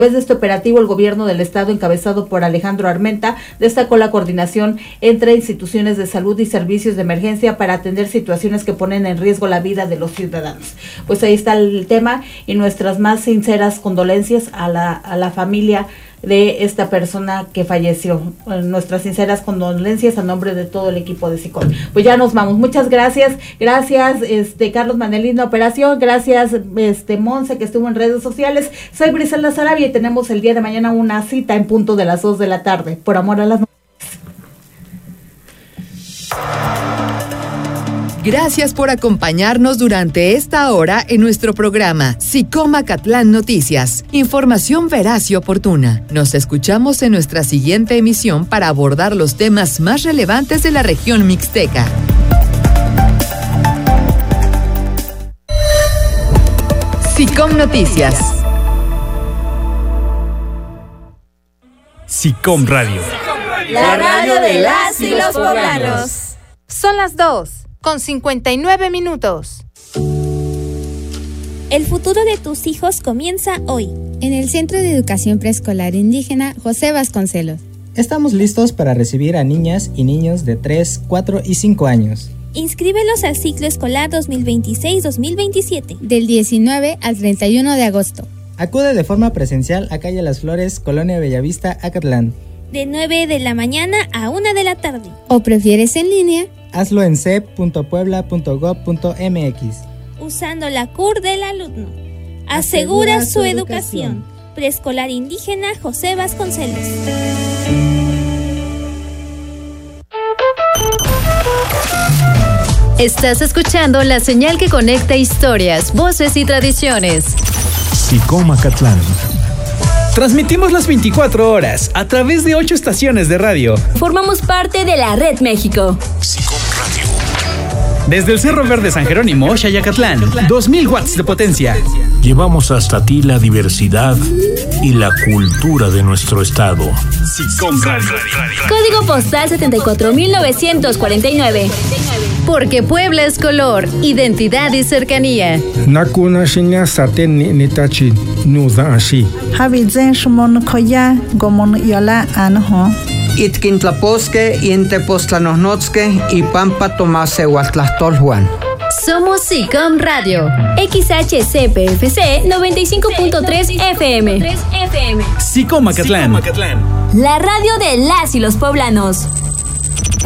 Después de este operativo, el gobierno del estado, encabezado por Alejandro Armenta, destacó la coordinación entre instituciones de salud y servicios de emergencia para atender situaciones que ponen en riesgo la vida de los ciudadanos. Pues ahí está el tema y nuestras más sinceras condolencias a la familia de esta persona que falleció. Nuestras sinceras condolencias a nombre de todo el equipo de SICOM. Pues ya nos vamos. Muchas gracias. Gracias, Carlos Manelino, operación. Gracias, Monse, que estuvo en redes sociales. Soy Briselda Sarabia y tenemos el día de mañana una cita en punto de las 2 de la tarde. Por amor a las noticias. Gracias por acompañarnos durante esta hora en nuestro programa SICOM Acatlán Noticias. Información veraz y oportuna. Nos escuchamos en nuestra siguiente emisión para abordar los temas más relevantes de la región mixteca. SICOM Noticias. SICOM Radio. La radio de las y los poblanos. Son las 2:59. El futuro de tus hijos comienza hoy. En el Centro de Educación Preescolar Indígena José Vasconcelos. Estamos listos para recibir a niñas y niños de 3, 4 y 5 años. Inscríbelos al ciclo escolar 2026-2027. Del 19 al 31 de agosto. Acude de forma presencial a Calle Las Flores, Colonia Bellavista, Acatlán. De 9 de la mañana a 1 de la tarde. ¿O prefieres en línea? Hazlo en cep.puebla.gov.mx. Usando la CUR del alumno. Asegura su educación. Preescolar Indígena José Vasconcelos. Estás escuchando la señal que conecta historias, voces y tradiciones. SICOM Acatlán. Transmitimos las 24 horas a través de 8 estaciones de radio. Formamos parte de la Red México. SICOM Radio. Desde el Cerro Verde San Jerónimo, Xayacatlán, 2000 watts de potencia. Llevamos hasta ti la diversidad y la cultura de nuestro estado. SICOM Radio. Código postal 74949. Porque Puebla es color, identidad y cercanía. Nakuna shinya saten nitachi nuza ashi. Habizen shumon koya gomon yola anho. Itkintlaposque, Intepostlanosnotzque y Pampa Tomase Huatlastolhuan. Somos SICOM Radio. XHCPFC 95.3 FM. SICOM Acatlán. La radio de las y los poblanos.